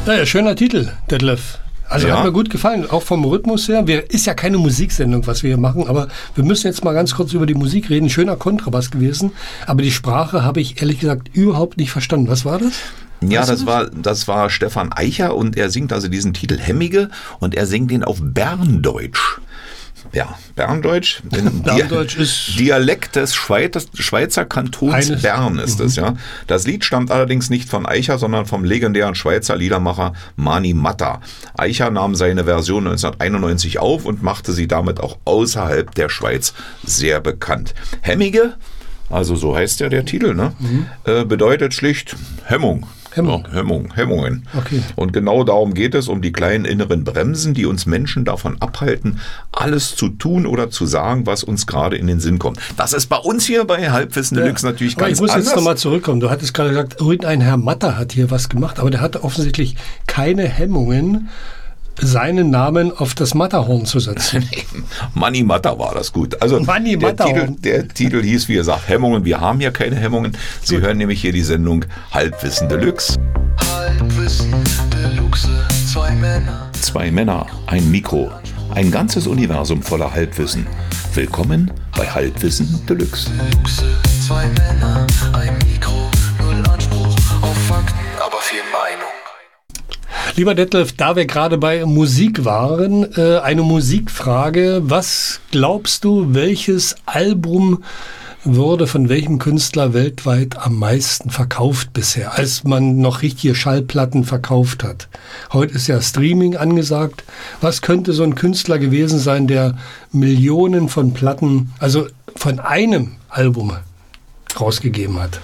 Naja, schöner Titel, Detlef. Also Ja. hat mir gut gefallen, auch vom Rhythmus her. Ist ja keine Musiksendung, was wir hier machen, aber wir müssen jetzt mal ganz kurz über die Musik reden. Schöner Kontrabass gewesen, aber die Sprache habe ich ehrlich gesagt überhaupt nicht verstanden. Was war das? Ja, Weißt du das war Stefan Eicher und er singt also diesen Titel Hemmige und er singt ihn auf Berndeutsch. Ja, Berndeutsch. Berndeutsch ist Dialekt des Schweizer Kantons Bern ist es, ja. Das Lied stammt allerdings nicht von Eicher, sondern vom legendären Schweizer Liedermacher Mani Matta. Eicher nahm seine Version 1991 auf und machte sie damit auch außerhalb der Schweiz sehr bekannt. Hemmige, also so heißt ja der Titel, ne? Bedeutet schlicht Hemmung. Hemmung. Ja, Hemmungen. Okay. Und genau darum geht es, um die kleinen inneren Bremsen, die uns Menschen davon abhalten, alles zu tun oder zu sagen, was uns gerade in den Sinn kommt. Das ist bei uns hier bei Halbwissen Deluxe natürlich aber ganz ich muss anders. jetzt nochmal zurückkommen. Du hattest gerade gesagt, irgendein Herr Matter hat hier was gemacht, aber der hatte offensichtlich keine Hemmungen, seinen Namen auf das Matterhorn zu setzen. Mani Matta war das gut. Also Mani Matta. der Titel hieß, wie gesagt, Hemmungen. Wir haben hier keine Hemmungen. Sie hören nämlich hier die Sendung Halbwissen Deluxe. Halbwissen Deluxe, zwei Männer. Zwei Männer, ein Mikro, ein ganzes Universum voller Halbwissen. Willkommen bei Halbwissen Deluxe. Deluxe, zwei Männer, ein Mikro, null Anspruch auf Fakten, aber viel Meinung. Lieber Detlef, da wir gerade bei Musik waren, eine Musikfrage. Was glaubst du, welches Album wurde von welchem Künstler weltweit am meisten verkauft bisher, als man noch richtige Schallplatten verkauft hat? Heute ist ja Streaming angesagt. Was könnte so ein Künstler gewesen sein, der Millionen von Platten, also von einem Album rausgegeben hat?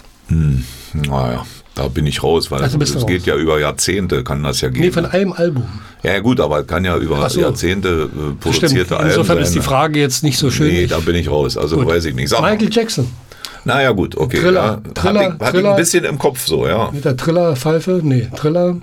Naja, da bin ich raus, weil Also bist du es raus. geht ja über Jahrzehnte, kann das ja gehen. Nee, von einem Album. Ja gut, aber kann ja über Ach so. Jahrzehnte produzierte Alben Insofern sein. ist die Frage jetzt nicht so schön. Nee, da bin ich raus, also Gut. weiß ich nicht. Sag mal. Michael Jackson Naja gut, okay. Thriller, ja, Thriller, hatte ich ein bisschen im Kopf so, ja. mit der Thriller-Pfeife. Nee, Thriller.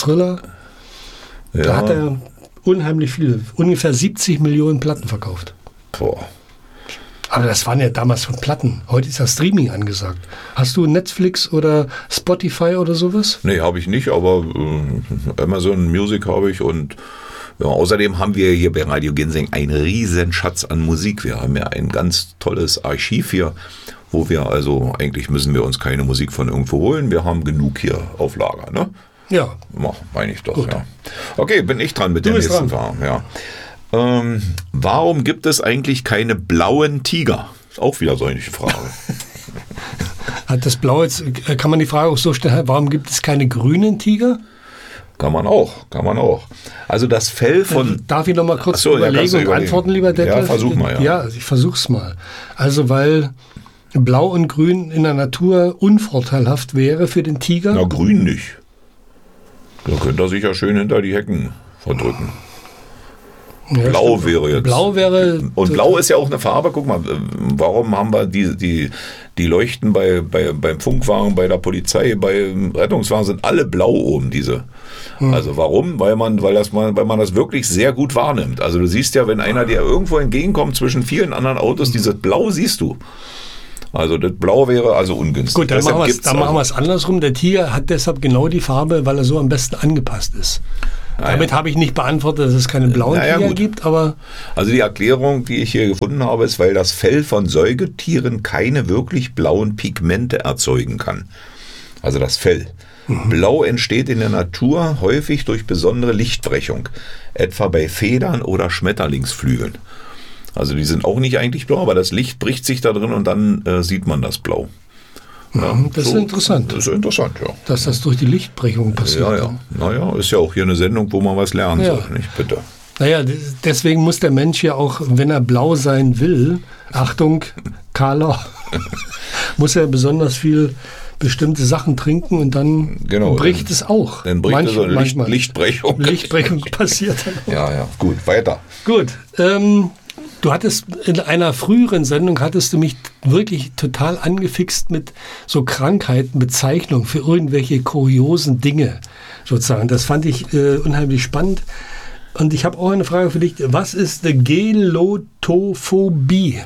Da hat er unheimlich viele, ungefähr 70 Millionen Platten verkauft. Boah. Aber das waren ja damals von Platten. Heute ist ja Streaming angesagt. Hast du Netflix oder Spotify oder sowas? Nee, habe ich nicht, aber Amazon Music habe ich und ja, außerdem haben wir hier bei Radio Ginseng einen riesen Schatz an Musik. Wir haben ja ein ganz tolles Archiv hier, wo wir also, eigentlich müssen wir uns keine Musik von irgendwo holen. Wir haben genug hier auf Lager, ne? Ja. Meine ich doch, Gut. ja. Okay, bin ich dran mit Du der bist nächsten dran. Frage, ja. Warum gibt es eigentlich keine blauen Tiger? Ist auch wieder so eine Frage. Hat das Blau jetzt, kann man die Frage auch so stellen, warum gibt es keine grünen Tiger? Kann man auch. Also das Fell von... Darf ich noch mal kurz Ach so, ja, überlegen kannst du und überlegen. antworten, lieber Detlef? Ja, versuch mal, ja. Ja, also ich versuch's mal. Also weil Blau und Grün in der Natur unvorteilhaft wäre für den Tiger. Na, grün nicht. Da könnte er sich ja schön hinter die Hecken verdrücken. Ja, Blau stimmt. wäre jetzt. Blau wäre... Und blau ist ja auch eine Farbe. Guck mal, warum haben wir die Leuchten beim Funkwagen, bei der Polizei, bei Rettungswagen sind alle blau oben, diese. Also warum? Weil man das wirklich sehr gut wahrnimmt. Also du siehst ja, wenn einer dir irgendwo entgegenkommt zwischen vielen anderen Autos, dieses Blau siehst du. Also das Blau wäre also ungünstig. Gut, dann Deshalb machen gibt's wir es andersrum. Der Tiger hat deshalb genau die Farbe, weil er so am besten angepasst ist. Damit habe ich nicht beantwortet, dass es keine blauen Naja, Tiger gut. gibt, aber Also die Erklärung, die ich hier gefunden habe, ist, weil das Fell von Säugetieren keine wirklich blauen Pigmente erzeugen kann. Also das Fell. Blau entsteht in der Natur häufig durch besondere Lichtbrechung, etwa bei Federn oder Schmetterlingsflügeln. Also die sind auch nicht eigentlich blau, aber das Licht bricht sich da drin und dann sieht man das Blau. Ja, das ist interessant, Das ist interessant, ja. dass das durch die Lichtbrechung passiert. Ja, ja. Naja, ist ja auch hier eine Sendung, wo man was lernen Ja. soll, nicht? Bitte. Naja, deswegen muss der Mensch ja auch, wenn er blau sein will, Achtung, Carla, muss er besonders viel bestimmte Sachen trinken und dann Genau, bricht es auch. Dann bricht es so eine manchmal. Lichtbrechung. Lichtbrechung passiert dann auch. Ja, gut, weiter. Gut, du hattest in einer früheren Sendung hattest du mich wirklich total angefixt mit so Krankheiten, Bezeichnungen für irgendwelche kuriosen Dinge sozusagen. Das fand ich unheimlich spannend. Und ich habe auch eine Frage für dich. Was ist eine Gelotophobie?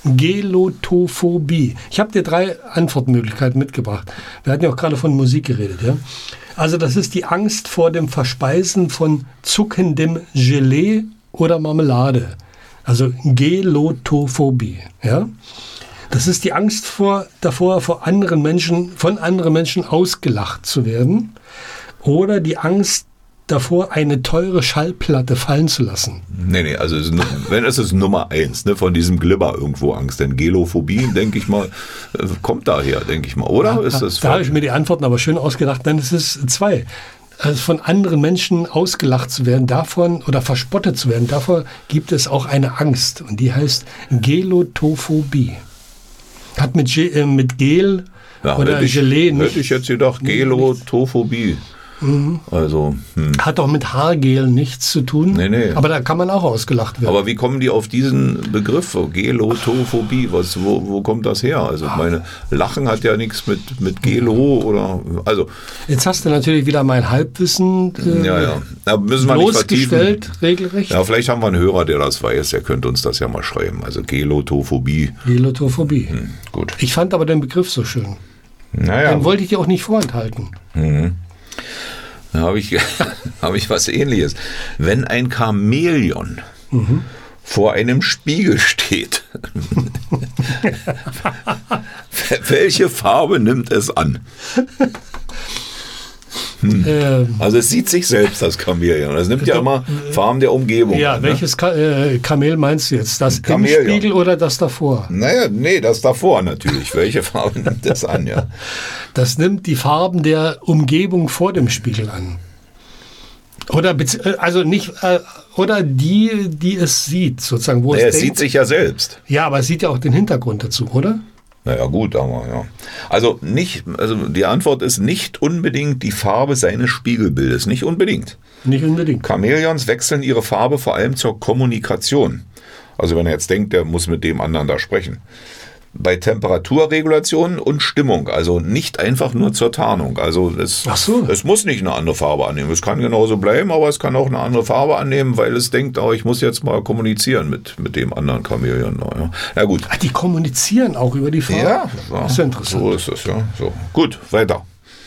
Gelotophobie. Ich habe dir 3 Antwortmöglichkeiten mitgebracht. Wir hatten ja auch gerade von Musik geredet. Ja? Also das ist die Angst vor dem Verspeisen von zuckendem Gelee oder Marmelade. Also Gelotophobie. Ja? Das ist die Angst davor, von anderen Menschen ausgelacht zu werden. Oder die Angst davor, eine teure Schallplatte fallen zu lassen. Nee, also wenn es ist Nummer 1, ne, von diesem Glibber irgendwo Angst. Denn Gelophobie, denke ich mal, kommt daher, denke ich mal, oder? Da habe ich mir die Antworten aber schön ausgedacht, denn es ist 2. Also von anderen Menschen ausgelacht zu werden, davon oder verspottet zu werden, davor gibt es auch eine Angst. Und die heißt Gelotophobie. Hat mit Gel oder Gelee nicht. Hätte ich jetzt gedacht, Gelotophobie. Also, Hat doch mit Haargel nichts zu tun. Nee. Aber da kann man auch ausgelacht werden. Aber wie kommen die auf diesen Begriff? Gelotophobie, wo kommt das her? Also meine Lachen hat ja nichts mit Gelo oder also. Jetzt hast du natürlich wieder mein Halbwissen Da müssen wir nicht bloßgestellt, regelrecht. Ja, vielleicht haben wir einen Hörer, der das weiß, der könnte uns das ja mal schreiben. Also Gelotophobie. Gut. Ich fand aber den Begriff so schön. Naja. Den wollte ich dir auch nicht vorenthalten. Da habe ich was Ähnliches. Wenn ein Chamäleon vor einem Spiegel steht, welche Farbe nimmt es an? Also es sieht sich selbst, das Chamäleon. Es nimmt ja immer Farben der Umgebung an. Welches Kamel meinst du jetzt? Das im Spiegel oder das davor? Naja, nee, das davor natürlich. Welche Farbe nimmt es an, ja? Das nimmt die Farben der Umgebung vor dem Spiegel an. Oder die es sieht, sozusagen. Wo es sieht sich ja selbst. Ja, aber es sieht ja auch den Hintergrund dazu, oder? Naja, gut, aber ja. Also die Antwort ist nicht unbedingt die Farbe seines Spiegelbildes. Nicht unbedingt. Nicht unbedingt. Chamäleons wechseln ihre Farbe vor allem zur Kommunikation. Also wenn er jetzt denkt, der muss mit dem anderen da sprechen. Bei Temperaturregulation und Stimmung, also nicht einfach nur zur Tarnung. Also es muss nicht eine andere Farbe annehmen. Es kann genauso bleiben, aber es kann auch eine andere Farbe annehmen, weil es denkt, ich muss jetzt mal kommunizieren mit dem anderen Chamäleon. Ja, gut. Ach, die kommunizieren auch über die Farbe? Ja, das ist ja interessant. So ist es, ja. So. Gut, weiter.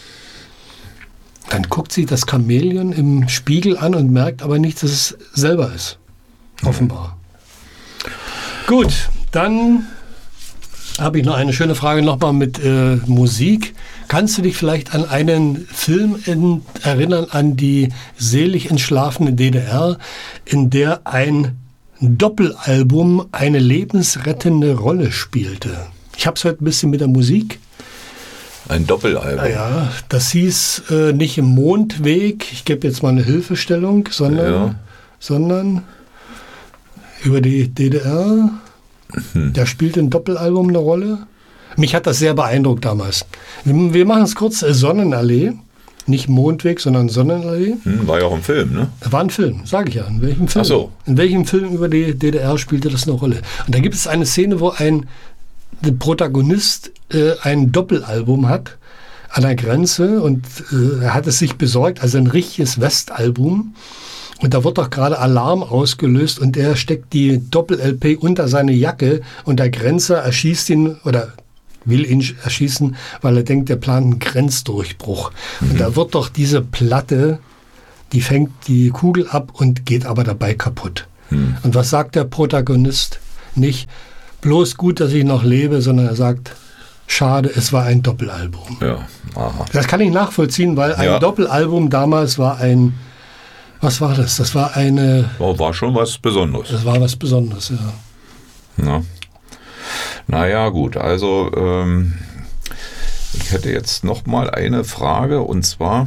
Dann guckt sie das Chamäleon im Spiegel an und merkt aber nicht, dass es selber ist. Offenbar. Gut, dann habe ich noch eine schöne Frage nochmal mit Musik. Kannst du dich vielleicht an einen Film erinnern, an die selig entschlafene DDR, in der ein Doppelalbum eine lebensrettende Rolle spielte? Ich habe es heute ein bisschen mit der Musik. Ein Doppelalbum? Ja, das hieß nicht im Mondweg, ich gebe jetzt mal eine Hilfestellung, sondern über die DDR. Da spielte ein Doppelalbum eine Rolle. Mich hat das sehr beeindruckt damals. Wir machen es kurz. Sonnenallee. Nicht Mondweg, sondern Sonnenallee. War ja auch ein Film, ne? War ein Film, sage ich ja. In welchem Film? Ach so. In welchem Film über die DDR spielte das eine Rolle? Und da gibt es eine Szene, wo der Protagonist ein Doppelalbum hat an der Grenze und er hat es sich besorgt, also ein richtiges Westalbum. Und da wird doch gerade Alarm ausgelöst und er steckt die Doppel-LP unter seine Jacke und der Grenzer erschießt ihn oder will ihn erschießen, weil er denkt, er plant einen Grenzdurchbruch. Und da wird doch diese Platte, die fängt die Kugel ab und geht aber dabei kaputt. Und was sagt der Protagonist? Nicht bloß gut, dass ich noch lebe, sondern er sagt, schade, es war ein Doppelalbum. Ja, aha. Das kann ich nachvollziehen, weil ein Doppelalbum damals war was war das? Das war war schon was Besonderes. Das war was Besonderes, ja. Naja, gut. Also, ich hätte jetzt noch mal eine Frage und zwar,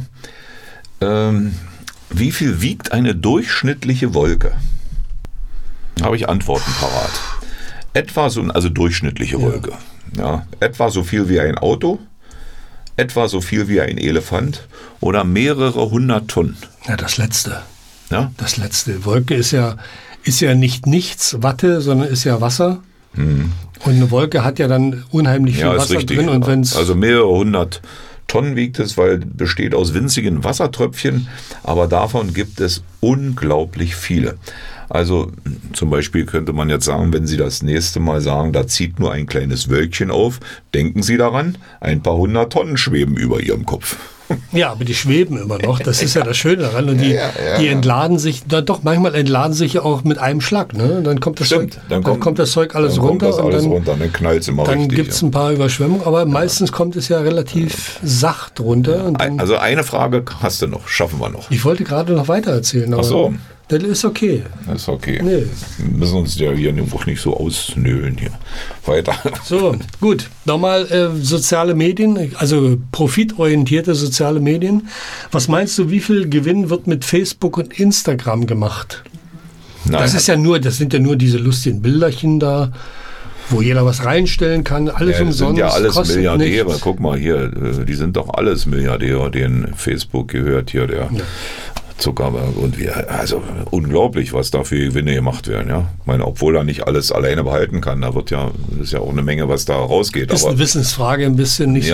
wie viel wiegt eine durchschnittliche Wolke? Habe ich Antworten parat. Etwa so, also durchschnittliche Wolke. Ja, etwa so viel wie ein Auto, etwa so viel wie ein Elefant oder mehrere 100 Tonnen. Ja, das Letzte. Ja? Das Letzte. Wolke ist ja nicht nichts Watte, sondern ist ja Wasser. Und eine Wolke hat ja dann unheimlich viel Wasser drin. Und also mehrere 100 Tonnen wiegt es, weil besteht aus winzigen Wassertröpfchen, aber davon gibt es unglaublich viele. Also zum Beispiel könnte man jetzt sagen, wenn Sie das nächste Mal sagen, da zieht nur ein kleines Wölkchen auf, denken Sie daran, ein paar 100 Tonnen schweben über Ihrem Kopf. Ja, aber die schweben immer noch. Das ist ja das Schöne daran. Und die entladen sich, manchmal entladen sich ja auch mit einem Schlag. Ne? Dann kommt das Zeug, dann kommt das Zeug alles runter. Dann knallt es immer richtig. Dann gibt es ein paar Überschwemmungen, aber meistens kommt es ja relativ sacht runter. Und also eine Frage hast du noch, schaffen wir noch. Ich wollte gerade noch weiter erzählen. Ach so. Das ist okay. Das ist okay. Nee. Wir müssen uns ja hier auch nicht so ausnölen hier. Weiter. So, gut. Nochmal soziale Medien, also profitorientierte soziale Medien. Was meinst du, wie viel Gewinn wird mit Facebook und Instagram gemacht? Nein. Das sind ja nur diese lustigen Bilderchen da, wo jeder was reinstellen kann, alles umsonst. Das sind ja alles Milliardäre. Nichts. Guck mal hier, die sind doch alles Milliardäre, denen Facebook gehört hier, der Zuckerberg und wir. Also unglaublich, was da für Gewinne gemacht werden. Ja? Ich meine, obwohl er nicht alles alleine behalten kann, da ist ja auch eine Menge, was da rausgeht. Das ist eine Wissensfrage ein bisschen, nicht so.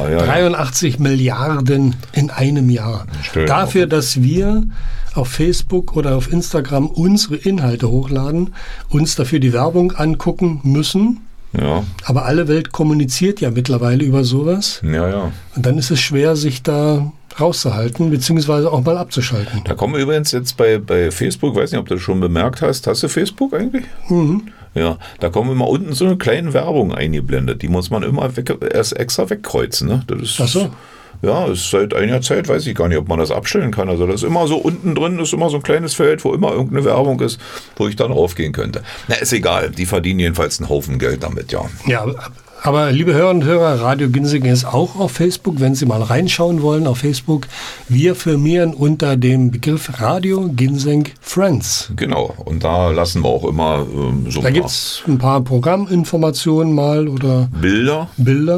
83 Milliarden in einem Jahr. Dafür, dass wir auf Facebook oder auf Instagram unsere Inhalte hochladen, uns dafür die Werbung angucken müssen. Ja. Aber alle Welt kommuniziert ja mittlerweile über sowas. Ja. Und dann ist es schwer, sich da rauszuhalten, beziehungsweise auch mal abzuschalten. Da kommen wir übrigens jetzt bei Facebook, weiß nicht, ob du das schon bemerkt hast. Hast du Facebook eigentlich? Mhm. Ja, da kommen immer unten so eine kleine Werbung eingeblendet. Die muss man immer erst extra wegkreuzen. Ne? Das ist, ach so. Ja, ist seit einiger Zeit, weiß ich gar nicht, ob man das abstellen kann. Also das ist immer so unten drin, ist immer so ein kleines Feld, wo immer irgendeine Werbung ist, wo ich dann raufgehen könnte. Na, ist egal, die verdienen jedenfalls einen Haufen Geld damit, ja. Ja, aber liebe Hörerinnen und Hörer, Radio Ginsingen ist auch auf Facebook, wenn Sie mal reinschauen wollen auf Facebook. Wir firmieren unter dem Begriff Radio Ginseng Friends. Genau, und da lassen wir auch immer so da gibt es ein paar Programminformationen mal oder Bilder?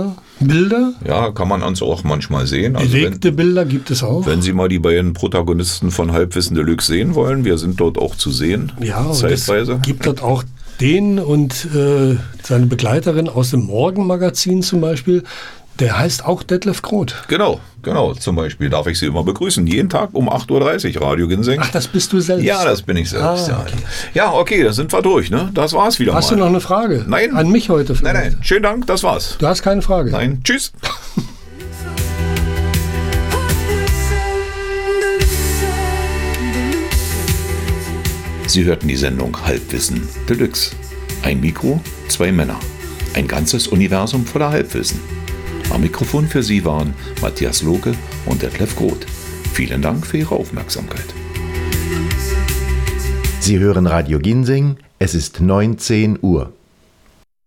Ja, kann man uns auch manchmal sehen. Also bewegte Bilder gibt es auch. Wenn Sie mal die beiden Protagonisten von Halbwissen Deluxe sehen wollen, wir sind dort auch zu sehen. Ja, zeitweise. Es gibt dort auch den und seine Begleiterin aus dem Morgenmagazin zum Beispiel. Der heißt auch Detlef Groth. Genau. Zum Beispiel darf ich Sie immer begrüßen. Jeden Tag um 8.30 Uhr, Radio Ginseng. Ach, das bist du selbst? Ja, das bin ich selbst. Okay. Ja, okay, da sind wir durch. Ne? Das war's wieder. Hast du noch eine Frage? Nein. An mich heute vielleicht? Nein. Schönen Dank, das war's. Du hast keine Frage? Nein. Tschüss. Sie hörten die Sendung Halbwissen Deluxe. Ein Mikro, 2 Männer. Ein ganzes Universum voller Halbwissen. Am Mikrofon für Sie waren Matthias Lohke und Detlef Groth. Vielen Dank für Ihre Aufmerksamkeit. Sie hören Radio Ginseng, es ist 19 Uhr.